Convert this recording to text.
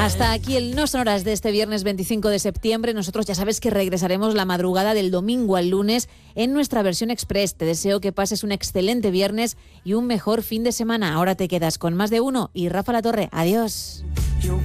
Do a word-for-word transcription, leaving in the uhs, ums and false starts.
Hasta aquí el No Sonoras de este viernes veinticinco de septiembre. Nosotros ya sabes que regresaremos la madrugada del domingo al lunes en nuestra versión express. Te deseo que pases un excelente viernes y un mejor fin de semana. Ahora te quedas con Más de Uno y Rafa La Torre. Adiós.